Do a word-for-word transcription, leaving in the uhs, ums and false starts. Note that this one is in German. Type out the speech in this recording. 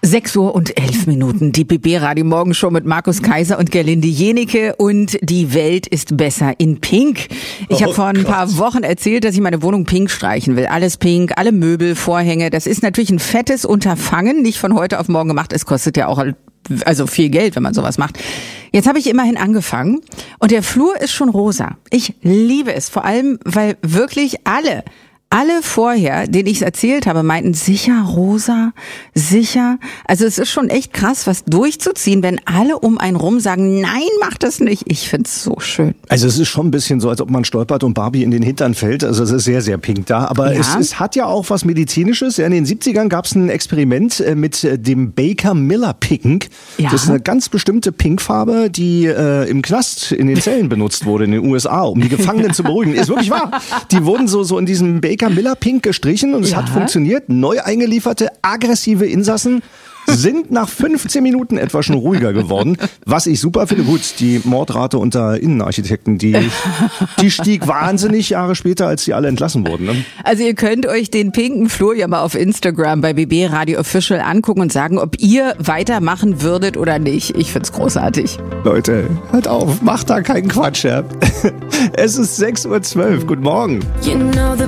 sechs Uhr und elf Minuten. Die B B-Radio Morgenshow mit Markus Kaiser und Gerlinde Jenike und die Welt ist besser in Pink. Ich oh habe vor ein Gott. paar Wochen erzählt, dass ich meine Wohnung pink streichen will. Alles pink, alle Möbel, Vorhänge. Das ist natürlich ein fettes Unterfangen, nicht von heute auf morgen gemacht. Es kostet ja auch also viel Geld, wenn man sowas macht. Jetzt habe ich immerhin angefangen und der Flur ist schon rosa. Ich liebe es, vor allem, weil wirklich alle Alle vorher, denen ich es erzählt habe, meinten, sicher, Rosa, sicher. Also es ist schon echt krass, was durchzuziehen, wenn alle um einen rum sagen, nein, mach das nicht. Ich find's so schön. Also es ist schon ein bisschen so, als ob man stolpert und Barbie in den Hintern fällt. Also es ist sehr, sehr pink da. Aber ja. es, es hat ja auch was Medizinisches. Ja, in den siebzigern gab es ein Experiment mit dem Baker-Miller Pink. Ja. Das ist eine ganz bestimmte Pinkfarbe, die äh, im Knast in den Zellen benutzt wurde in den U S A, um die Gefangenen zu beruhigen. Ist wirklich wahr. Die wurden so, so in diesem Baker Miller Pink gestrichen und es ja. hat funktioniert. Neu eingelieferte, aggressive Insassen sind nach fünfzehn Minuten etwa schon ruhiger geworden. Was ich super finde. Gut, die Mordrate unter Innenarchitekten, die, die stieg wahnsinnig Jahre später, als die alle entlassen wurden. Ne? Also ihr könnt euch den pinken Flur ja mal auf Instagram bei B B Radio Official angucken und sagen, ob ihr weitermachen würdet oder nicht. Ich find's großartig. Leute, hört auf, macht da keinen Quatsch. Ja? Es ist sechs Uhr zwölf. Guten Morgen. You know the